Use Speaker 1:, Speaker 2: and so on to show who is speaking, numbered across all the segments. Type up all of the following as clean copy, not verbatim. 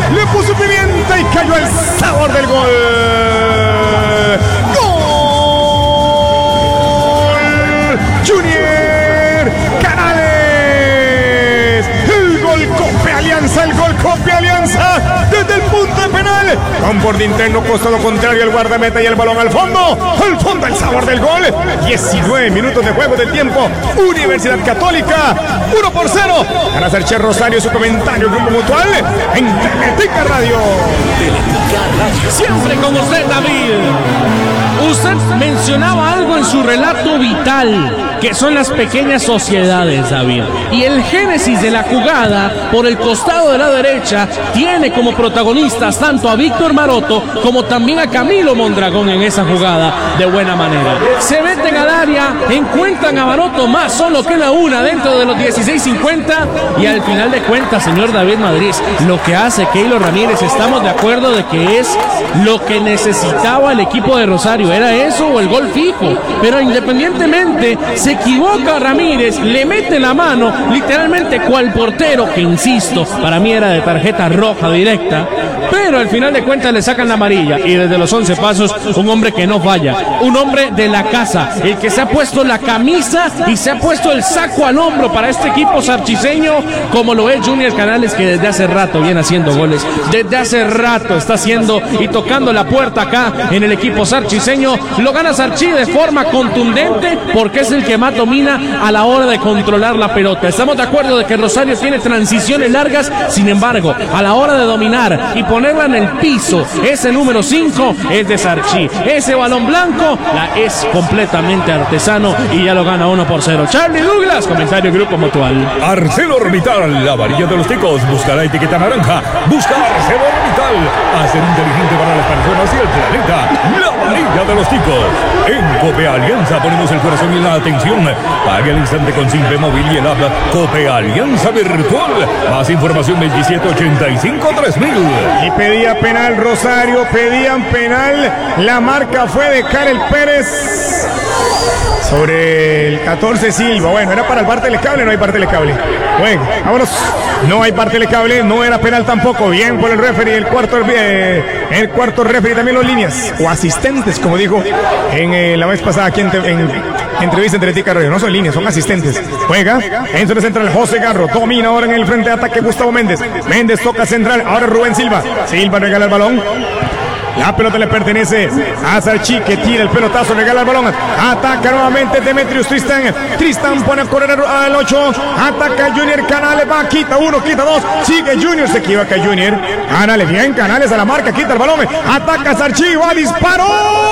Speaker 1: le puso pimienta y cayó el sabor del gol. ¡Gol! Junior Canales. El gol Cope Alianza, el gol Cope Alianza desde el punto de penal. Con borde interno, costado contrario, el guardameta y el balón al fondo. Al fondo el sabor del gol. 19 minutos de juego del tiempo. Universidad Católica 1-0. Para Sarchi Rosario, su comentario Grupo Mutual en Teletica Radio.
Speaker 2: Teletica Radio.
Speaker 3: Siempre con usted, David. Usted mencionaba algo en su relato vital, que son las pequeñas sociedades, David. Y el génesis de la jugada por el costado de la derecha tiene como protagonistas tanto a Víctor Maroto como también a Camilo Mondragón en esa jugada de buena manera. Se meten al área, encuentran a Maroto más solo que la una dentro de los 16:50 y al final de cuentas, señor David Madrid, lo que hace Keylor Ramírez, estamos de acuerdo de que es lo que necesitaba el equipo de Rosario. ¿Era eso o el gol fijo? Pero independientemente, se equivoca Ramírez, le mete la mano, literalmente cual portero, que insisto, para mí era de tarjeta roja directa, pero al final de cuentas le sacan la amarilla. Y desde los 11 pasos, un hombre que no falla, un hombre de la casa, el que se ha puesto la camisa y se ha puesto el saco al hombro para este equipo sarchiseño, como lo es Junior Canales, que desde hace rato viene haciendo goles, desde hace rato está haciendo y tocando la puerta acá en el equipo sarchiseño. Lo gana Sarchi de forma contundente porque es el que más domina a la hora de controlar la pelota. Estamos de acuerdo de que Rosario tiene transiciones largas, sin embargo, a la hora de dominar y ponerla en el piso, ese número 5 es de Sarchi. Ese balón blanco la es completamente artesano y ya lo gana 1-0. Charlie Douglas, comentario Grupo Mutual.
Speaker 4: ArcelorMittal, la varilla de los ticos. Busca la etiqueta naranja. Busca ArcelorMittal. Hacer inteligente para las personas y el planeta. La varilla de los ticos. En Cope Alianza ponemos el corazón y la atención. Pague al instante con Simpe Móvil y el app Cope Alianza Virtual. Más información 2785-3000.
Speaker 1: Y pedía penal Rosario, pedían penal. La marca fue de Karel Pérez sobre el 14 Silva. Bueno, era para el par telecable, no hay par telecable. Bueno, vámonos. No hay par telecable, no era penal tampoco. Bien por el referee, el cuarto referee, también los líneas o asistentes, como dijo en la vez pasada aquí en entrevista en Teletica Radio. No son líneas, son asistentes. Juega en zona central José Garro, domina ahora en el frente de ataque Gustavo Méndez. Méndez toca central, ahora Rubén Silva. Silva regala el balón. La pelota le pertenece a Sarchi, que tira el pelotazo, regala el balón. Ataca nuevamente Demetrius Tristán. Tristán pone a correr al 8. Ataca Junior Canales, va, quita 1, quita 2. Sigue Junior, se equivoca Junior. Canales, bien, Canales a la marca, quita el balón. Ataca Sarchi, va, disparo.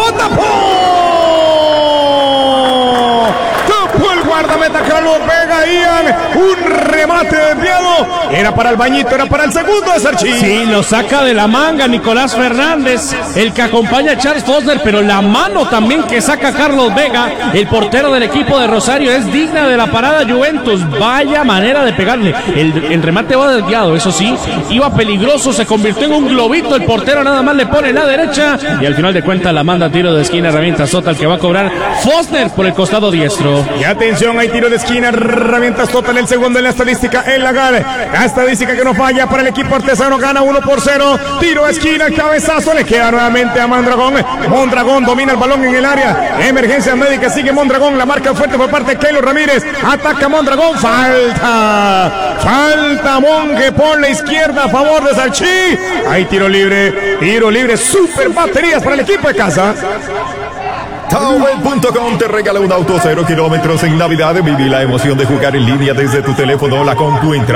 Speaker 1: ¡Tapó! Tapó el guardameta Carlos Vega, Ian. Un remate desviado. Era para el bañito, era para el segundo de Sarchi.
Speaker 3: Sí, lo saca de la manga Nicolás Fernández, el que acompaña a Charles Foster, pero la mano también que saca Carlos Vega, el portero del equipo de Rosario, es digna de la parada Juventus. Vaya manera de pegarle. El remate va desviado, eso sí, iba peligroso, se convirtió en un globito. El portero nada más le pone la derecha y al final de cuentas la manda a tiro de esquina. Herramientas Total, que va a cobrar Foster por el costado diestro.
Speaker 1: Y atención, hay tiro de esquina. Herramientas Total, el segundo en la estadística, en la GAL. La estadística que no falla para el equipo artesano, gana 1-0. Tiro de esquina, el cabezazo le queda nuevamente a Mondragón. Mondragón domina el balón en el área. Emergencia médica, sigue Mondragón. La marca fuerte por parte de Keylor Ramírez. Ataca Mondragón. Falta Monge por la izquierda a favor de Sarchi. Hay tiro libre. Super baterías para el equipo de casa.
Speaker 4: Taobel.com te regala un auto 0 kilómetros en Navidad. Viví la emoción de jugar en línea desde tu teléfono, la compu,